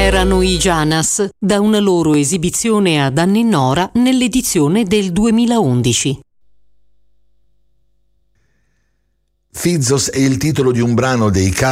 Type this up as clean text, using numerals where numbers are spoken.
Erano i Janas, da una loro esibizione ad Anni Nora nell'edizione del 2011. Thyzos è il titolo di un brano dei